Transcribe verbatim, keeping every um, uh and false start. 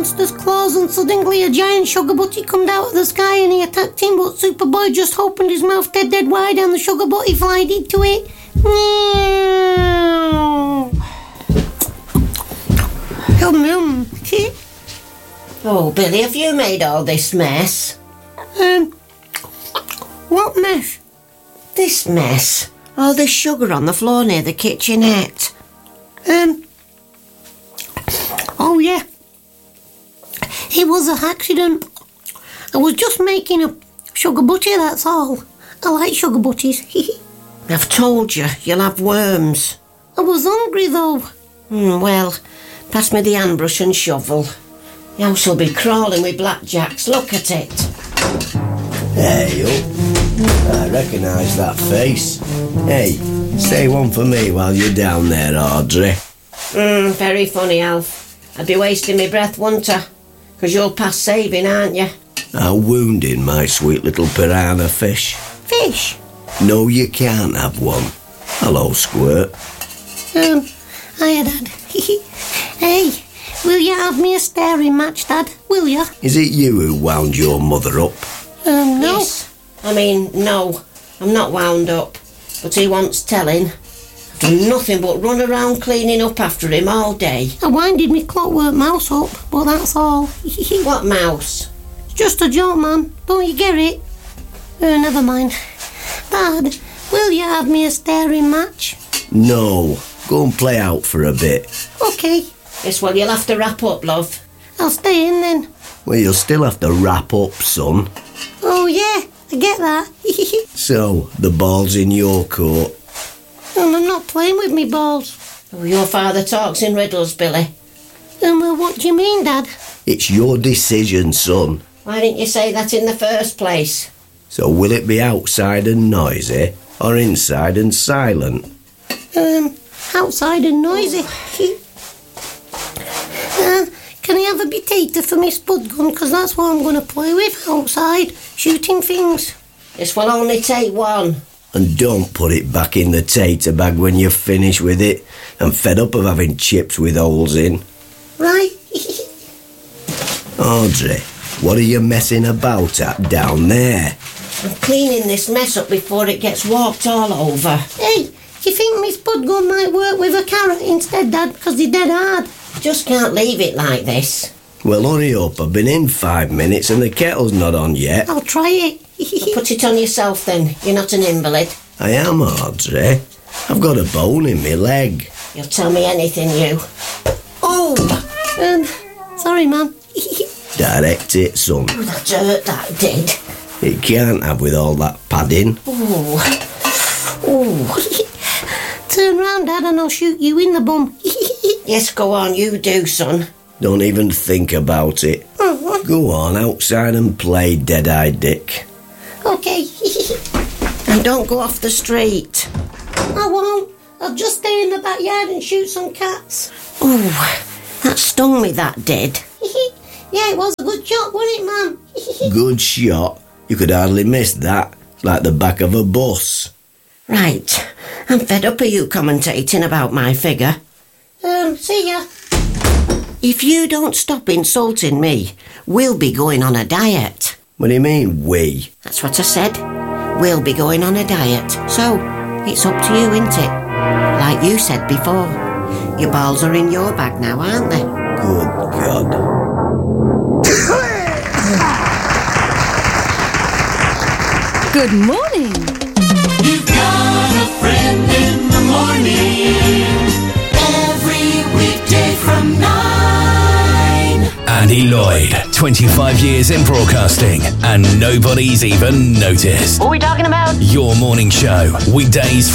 monster's claws and suddenly a giant sugar butty come out of the sky and he attacked him, but Superboy just opened his mouth dead dead wide and the sugar butty flied into it. Yum yum. Oh, Billy, have you made all this mess? Um, what mess? This mess. All this sugar on the floor near the kitchenette. Um, oh yeah. It was an accident. I was just making a sugar butty, that's all. I like sugar butties. I've told you, you'll have worms. I was hungry though. Mm, well, pass me the handbrush and shovel. The house will be crawling with blackjacks, look at it. Hey, up. I recognise that face. Hey, say one for me while you're down there, Audrey. Mm, very funny, Alf. I'd be wasting my breath, wouldn't I? Because you're past saving, aren't you? I'm wounded, my sweet little piranha fish. Fish? No, you can't have one. Hello, Squirt. Um, hiya, Dad. Hey, will you have me a staring match, Dad? Will you? Is it you who wound your mother up? Um, no. Yes. I mean, no. I'm not wound up. But he wants telling. I've done nothing but run around cleaning up after him all day. I winded me clockwork mouse up, but that's all. What mouse? It's just a joke, man. Don't you get it? Uh, never mind. Dad, will you have me a staring match? No. Go and play out for a bit. Okay. Yes, well, you'll have to wrap up, love. I'll stay in then. Well, you'll still have to wrap up, son. Oh, yeah. I get that. So, the ball's in your court. Um, I'm not playing with me balls. Oh, your father talks in riddles, Billy. Um, well, what do you mean, Dad? It's your decision, son. Why didn't you say that in the first place? So will it be outside and noisy, or inside and silent? Um, outside and noisy. uh, can I have a potato for my spud gun? Because that's what I'm going to play with outside, shooting things. This will only take one. And don't put it back in the tater bag when you're finished with it. I'm fed up of having chips with holes in. Right. Audrey, what are you messing about at down there? I'm cleaning this mess up before it gets walked all over. Hey, do you think my spud gun might work with a carrot instead, Dad? Because they're dead hard. Just can't leave it like this. Well, hurry up. I've been in five minutes and the kettle's not on yet. I'll try it. Put it on yourself then. You're not an invalid. I am, Audrey. I've got a bone in my leg. You'll tell me anything, you. Oh! Um, sorry, Mum. Direct it, son. Oh, that hurt, that did. It can't have with all that padding. Oh. Oh. Turn round, Dad, and I'll shoot you in the bum. Yes, go on, you do, son. Don't even think about it. Oh. Go on, outside and play, Dead-Eye Dick. Okay. And don't go off the street. I won't. I'll just stay in the backyard and shoot some cats. Oh, that stung me, that did. Yeah, it was a good shot, wasn't it, Mum? Good shot. You could hardly miss that. It's like the back of a bus. Right. I'm fed up of you commentating about my figure. Um, see ya. If you don't stop insulting me, we'll be going on a diet. What do you mean, we? That's what I said. We'll be going on a diet. So, it's up to you, isn't it? Like you said before. Your balls are in your bag now, aren't they? Good God. Good morning. You've got a friend in the morning. Every weekday from nine. Andy Lloyd, twenty-five years in broadcasting, and nobody's even noticed. What are we talking about? Your morning show, weekdays